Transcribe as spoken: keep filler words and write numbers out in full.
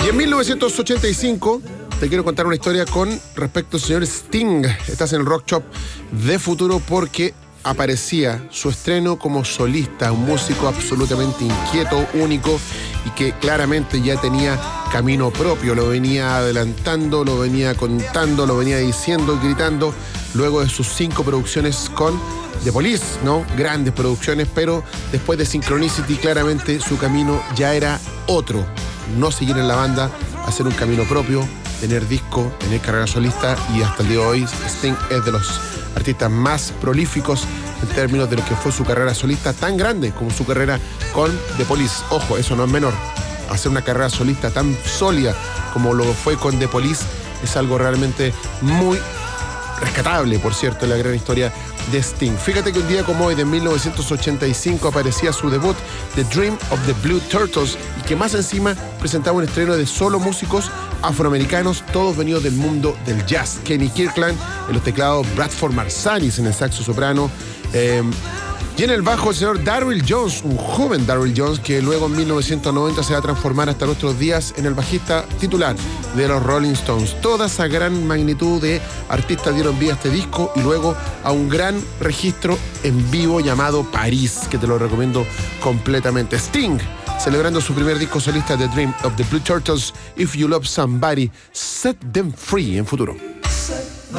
Y en mil novecientos ochenta y cinco te quiero contar una historia con respecto al señor Sting. Estás en el Rock Shop de Futuro porque aparecía su estreno como solista, un músico absolutamente inquieto, único y que claramente ya tenía camino propio. Lo venía adelantando, lo venía contando, lo venía diciendo y gritando luego de sus cinco producciones con The Police, ¿no? Grandes producciones, pero después de Synchronicity claramente su camino ya era otro. No seguir en la banda, hacer un camino propio, tener disco, tener carrera solista, y hasta el día de hoy Sting es de los artistas más prolíficos en términos de lo que fue su carrera solista, tan grande como su carrera con The Police. Ojo, eso no es menor. Hacer una carrera solista tan sólida como lo fue con The Police es algo realmente muy rescatable, por cierto, en la gran historia de Sting. Fíjate que un día como hoy de mil novecientos ochenta y cinco aparecía su debut, The Dream of the Blue Turtles, y que más encima presentaba un estreno de solo músicos afroamericanos, todos venidos del mundo del jazz. Kenny Kirkland en los teclados, Bradford Marsalis en el saxo soprano, eh, y en el bajo el señor Darryl Jones, un joven Darryl Jones que luego en mil novecientos noventa se va a transformar hasta nuestros días en el bajista titular de los Rolling Stones. Toda esa gran magnitud de artistas dieron vida a este disco y luego a un gran registro en vivo llamado París, que te lo recomiendo completamente. Sting, celebrando su primer disco solista, The Dream of the Blue Turtles, If You Love Somebody, Set Them Free, en Futuro.